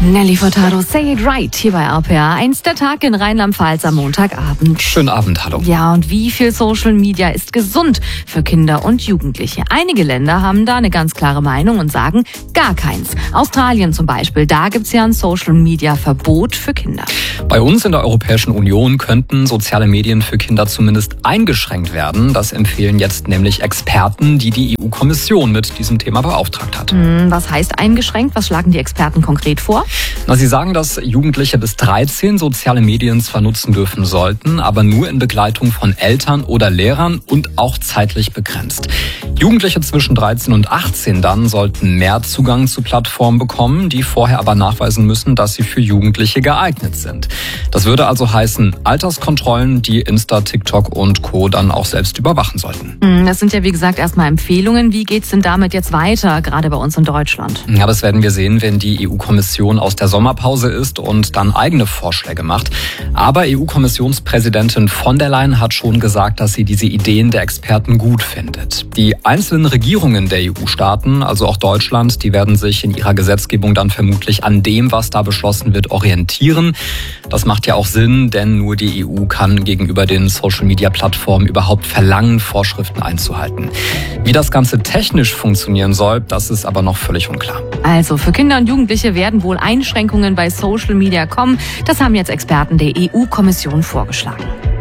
Nelly Furtado, Say It Right, hier bei RPA 1, der Tag in Rheinland-Pfalz am Montagabend. Schönen Abend, hallo. Ja, und wie viel Social Media ist gesund für Kinder und Jugendliche? Einige Länder haben da eine ganz klare Meinung und sagen, gar keins. Australien zum Beispiel, da gibt's ja ein Social Media Verbot für Kinder. Bei uns in der Europäischen Union könnten soziale Medien für Kinder zumindest eingeschränkt werden. Das empfehlen jetzt nämlich Experten, die die EU-Kommission mit diesem Thema beauftragt hat. Was heißt eingeschränkt? Was schlagen die Experten konkret vor? Sie sagen, dass Jugendliche bis 13 soziale Medien zwar nutzen dürfen sollten, aber nur in Begleitung von Eltern oder Lehrern und auch zeitlich begrenzt. Jugendliche zwischen 13 und 18 dann sollten mehr Zugang zu Plattformen bekommen, die vorher aber nachweisen müssen, dass sie für Jugendliche geeignet sind. Das würde also heißen, Alterskontrollen, die Insta, TikTok und Co. dann auch selbst überwachen sollten. Das sind ja wie gesagt erstmal Empfehlungen. Wie geht's denn damit jetzt weiter, gerade bei uns in Deutschland? Ja, das werden wir sehen, wenn die EU-Kommission aus der Sommerpause ist und dann eigene Vorschläge macht. Aber EU-Kommissionspräsidentin von der Leyen hat schon gesagt, dass sie diese Ideen der Experten gut findet. Die einzelnen Regierungen der EU-Staaten, also auch Deutschland, die werden sich in ihrer Gesetzgebung dann vermutlich an dem, was da beschlossen wird, orientieren. Das macht ja auch Sinn, denn nur die EU kann gegenüber den Social-Media-Plattformen überhaupt verlangen, Vorschriften einzuhalten. Wie das Ganze technisch funktionieren soll, das ist aber noch völlig unklar. Also für Kinder und Jugendliche werden wohl Einschränkungen bei Social Media kommen. Das haben jetzt Experten der EU-Kommission vorgeschlagen.